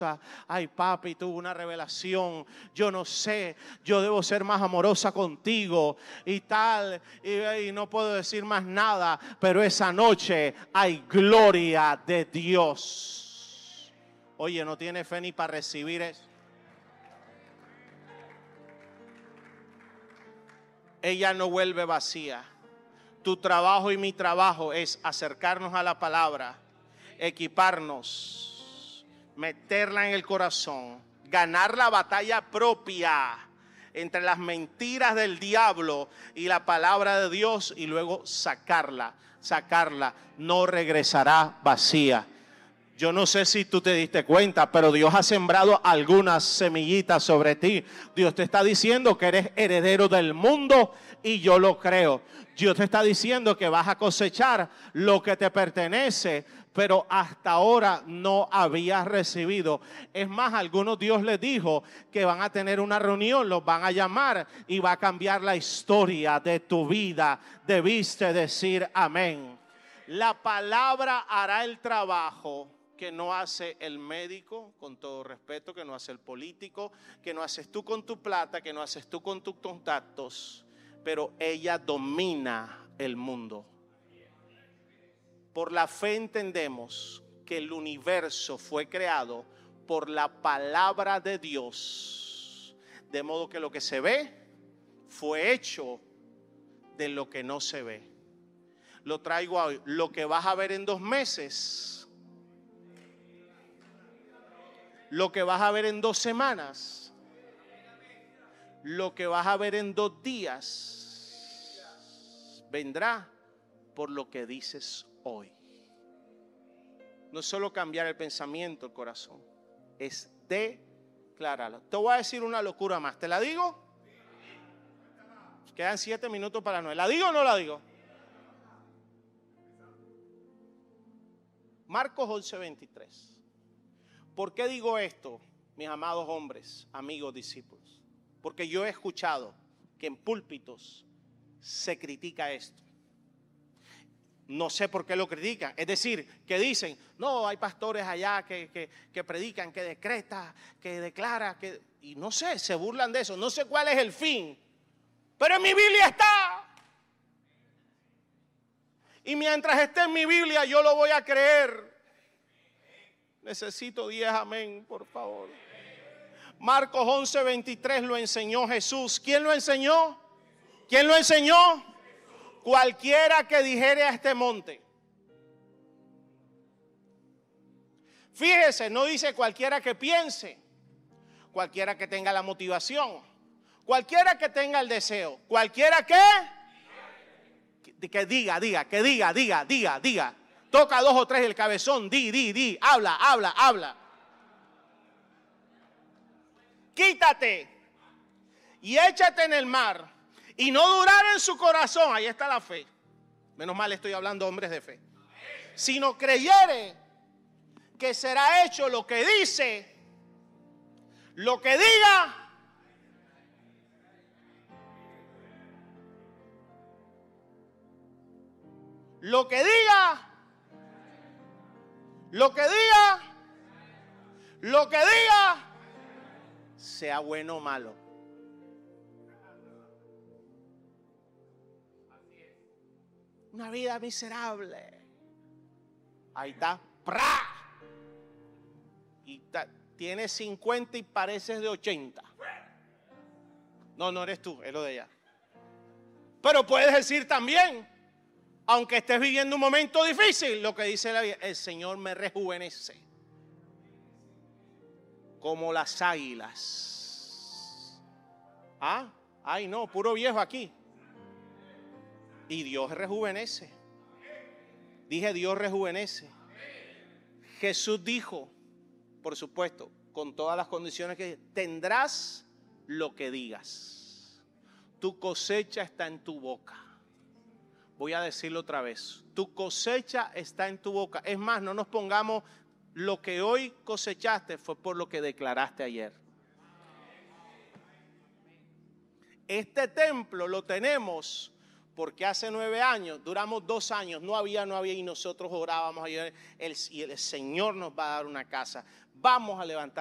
Ay, papi, tuve una revelación. Yo no sé, yo debo ser más amorosa contigo y tal. Y no puedo decir más nada. Pero esa noche hay gloria de Dios. Oye, no tiene fe ni para recibir eso. Ella no vuelve vacía. Tu trabajo y mi trabajo es acercarnos a la palabra, equiparnos, meterla en el corazón, ganar la batalla propia entre las mentiras del diablo y la palabra de Dios, y luego sacarla, no regresará vacía. Yo no sé si tú te diste cuenta, pero Dios ha sembrado algunas semillitas sobre ti. Dios te está diciendo que eres heredero del mundo y yo lo creo. Dios te está diciendo que vas a cosechar lo que te pertenece, pero hasta ahora no habías recibido. Es más, a algunos Dios les dijo que van a tener una reunión, los van a llamar y va a cambiar la historia de tu vida. Debiste decir amén. La palabra hará el trabajo que no hace el médico, con todo respeto, que no hace el político, que no haces tú con tu plata, que no haces tú con tus contactos, pero ella domina el mundo. Por la fe entendemos que el universo fue creado por la palabra de Dios, de modo que lo que se ve fue hecho de lo que no se ve. Lo traigo hoy. Lo que vas a ver en 2 meses, lo que vas a ver en 2 semanas, lo que vas a ver en 2 días, vendrá por lo que dices hoy. No es solo cambiar el pensamiento, el corazón, es declararlo. Te voy a decir una locura más. ¿Te la digo? Quedan 7 minutos para 9. ¿La digo o no la digo? Marcos 11:23. ¿Por qué digo esto, mis amados hombres, amigos, discípulos? Porque yo he escuchado que en púlpitos se critica esto. No sé por qué lo critican. Es decir, que dicen, no, hay pastores allá que predican, que decreta, que declara, y no sé, se burlan de eso. No sé cuál es el fin, pero en mi Biblia está. Y mientras esté en mi Biblia, yo lo voy a creer. Necesito 10 amén, por favor. Marcos 11:23 lo enseñó Jesús. ¿Quién lo enseñó? ¿Quién lo enseñó? Cualquiera que dijere a este monte. Fíjese, no dice cualquiera que piense, cualquiera que tenga la motivación, cualquiera que tenga el deseo, cualquiera que diga. Toca 2 o 3 el cabezón, di, habla. Quítate y échate en el mar y no durar en su corazón. Ahí está la fe. Menos mal estoy hablando hombres de fe. Sino creyere que será hecho lo que dice, lo que diga. Lo que diga. Lo que diga, sea bueno o malo. Una vida miserable. Ahí está. ¡Pra! Y tienes 50 y pareces de 80. No eres tú, es lo de ella. Pero puedes decir también, aunque estés viviendo un momento difícil, lo que dice la Biblia, el Señor me rejuvenece como las águilas. Ay no, puro viejo aquí. Y Dios rejuvenece. Dije, Dios rejuvenece. Jesús dijo, por supuesto, con todas las condiciones que tendrás lo que digas. Tu cosecha está en tu boca. Voy a decirlo otra vez. Tu cosecha está en tu boca. Es más, no nos pongamos, lo que hoy cosechaste fue por lo que declaraste ayer. Este templo lo tenemos Porque hace 9 años, duramos 2 años, no había, y nosotros orábamos y el Señor nos va a dar una casa. Vamos a levantar